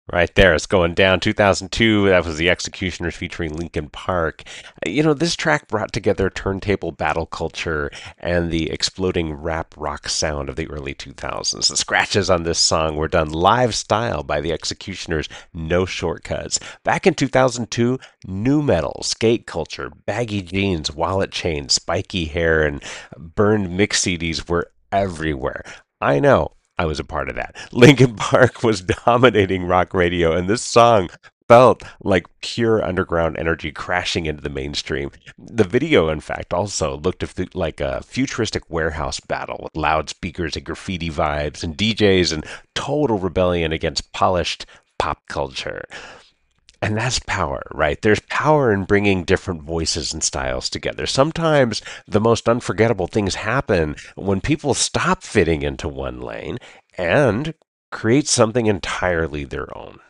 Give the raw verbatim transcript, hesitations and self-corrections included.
Right there, it's going down. two thousand two, that was the Executioners featuring Linkin Park. You know, this track brought together turntable battle culture and the exploding rap rock sound of the early two thousands. The scratches on this song were done live style by the Executioners, no shortcuts. Back in two thousand two, new metal, skate culture, baggy jeans, wallet chains, spiky hair, and burned mix C Ds were everywhere. I know. I was a part of that. Linkin Park was dominating rock radio, and this song felt like pure underground energy crashing into the mainstream. The video, in fact, also looked like a futuristic warehouse battle with loudspeakers and graffiti vibes and D Js and total rebellion against polished pop culture. And that's power, right? There's power in bringing different voices and styles together. Sometimes the most unforgettable things happen when people stop fitting into one lane and create something entirely their own.